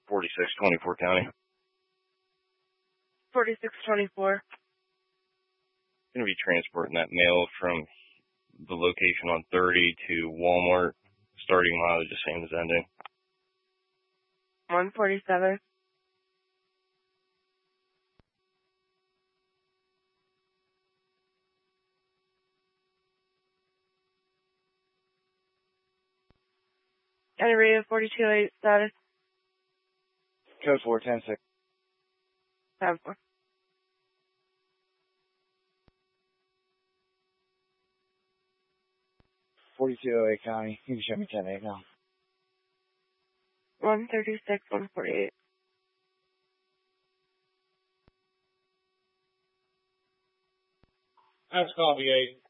4624 County. 4624. Going to be transporting that mail from the location on 30 to Walmart. Starting mileage the same as ending. 147. County Radio 428 status. Code 4106. 10-4. .4208 County. You can show me 10-8 now. 136, 148. That's copy 8.